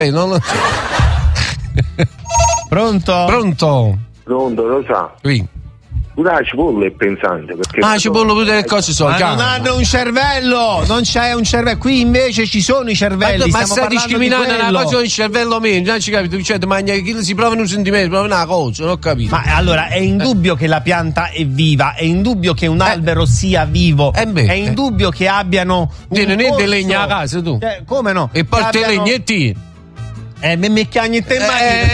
non lo... Pronto? Pronto, lo sa. qui. Una cipolla è pensante perché Cipolla pure le cose so. Ma non hanno un cervello, non c'è un cervello. Qui invece ci sono i cervelli. Ma stiamo stai parlando discriminando di una quello. cosa del cervello meno, non ci capito, cioè mangia chi si provano un sentimento, provano una cosa, non ho capito. Ma allora è indubbio che la pianta è viva, è indubbio che un albero sia vivo, è indubbio che abbiano un non è corso. di legna a casa tu? Come no? E porti le legnetti. Me chiagni te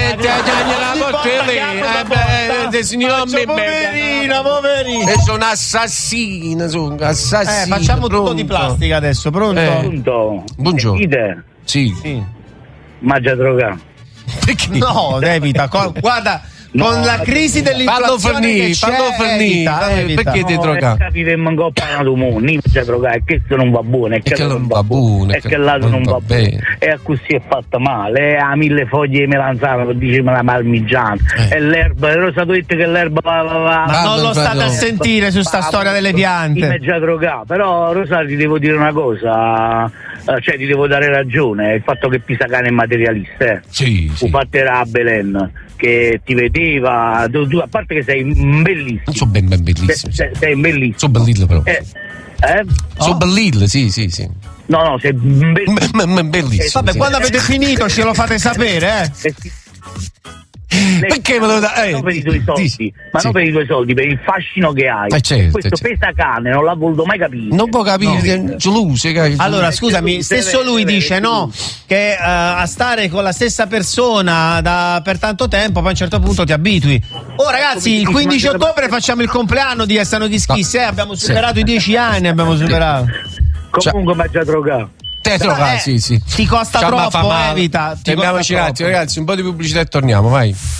poverina. E sono assassina, Facciamo tutto di plastica adesso, pronto? Buongiorno. Sì. Mangia droga. No, evita. Guarda, con la crisi dell'inflazione che c'è, evita. Perché ti droga? Capiremo in coppa tu non c'è droga, è che questo non va buono, è che non va buono, è che l'altro non va bene, e a così è fatta male, a 1000 foglie di melanzana per dirmi la parmigiana, e l'erba, ero stato detto che l'erba ma non lo state a sentire su sta storia delle piante. È già droga, però Rosario ti devo dire una cosa, cioè ti devo dare ragione, il fatto che Pisacane è materialista, sì. Fu fatterà a Belen, che ti vedeva, tu, a parte che sei bellissimo. Non so ben bellissimo. Sei bellissimo. So bellillo però. So Oh. bellillo, sì. No, sei bellissimo. Vabbè, quando avete finito ce lo fate sapere, Perché me lo dai? Non per i tuoi soldi, ma non per i tuoi soldi, per il fascino che hai. Certo, Questo Pesacane non l'ha voluto mai capire. Non può capire, geluse. Allora, scusami, stesso lui dice no, che a stare con la stessa persona per tanto tempo, poi a un certo punto ti abitui. Oh ragazzi, il 15 ottobre facciamo il compleanno di Essano Chi Schisse, abbiamo superato i 10 anni, abbiamo superato. Comunque mangia droga. Sì. Ti costa troppo, evita. Fermiamoci un attimo, ragazzi, un po' di pubblicità e torniamo, vai.